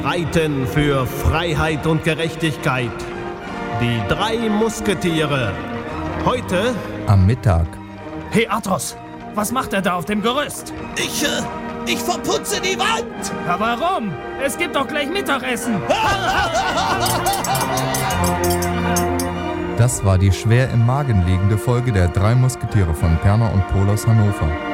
streiten für Freiheit und Gerechtigkeit. Die 3 Musketiere. Heute am Mittag. Hey Athos, was macht er da auf dem Gerüst? Ich verputze die Wand! Ja, warum? Es gibt doch gleich Mittagessen! Das war die schwer im Magen liegende Folge der 3 Musketiere von Perner und Pohl aus Hannover.